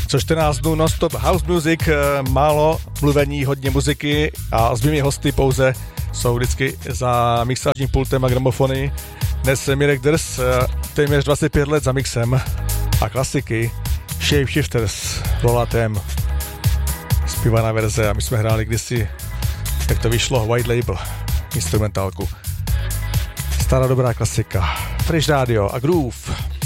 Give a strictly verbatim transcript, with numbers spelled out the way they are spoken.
Co čtrnáct dnů non-stop house music, málo mluvení, hodně muziky a s mými hosty pouze jsou vždycky za mixážním pultem a gramofony. Dnes Mirek Drs, téměř dvacet pět let za mixem a klasiky Shapeshifters, Lolatem, zpívaná verze a my jsme hráli kdysi, jak to vyšlo, White Label, instrumentálku. Stará dobrá klasika, Fresh Radio a Groove.